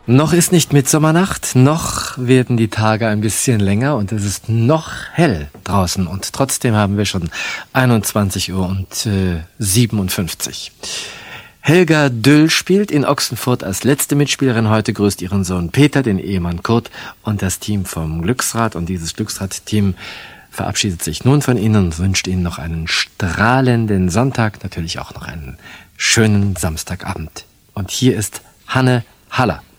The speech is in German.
Noch ist nicht Mitsommernacht, noch werden die Tage ein bisschen länger und es ist noch hell draußen und trotzdem haben wir schon 21 Uhr und 57. Helga Düll spielt in Ochsenfurt als letzte Mitspielerin. Heute grüßt ihren Sohn Peter, den Ehemann Kurt und das Team vom Glücksrad. Und dieses Glücksrad-Team verabschiedet sich nun von Ihnen und wünscht Ihnen noch einen strahlenden Sonntag, natürlich auch noch einen schönen Samstagabend. Und hier ist Hanne Haller.